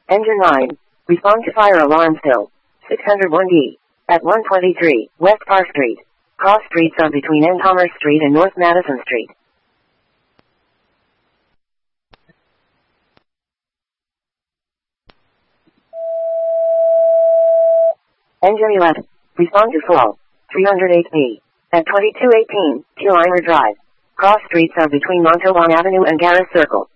Engine 9. Respond to fire alarm still. 601D. At 123 West Park Street. Cross streets are between N. Commerce Street and North Madison Street. Engine 11. Respond to fall. 308B. At 2218 Keimer Drive. Cross streets are between Montalban Avenue and Garris Circle.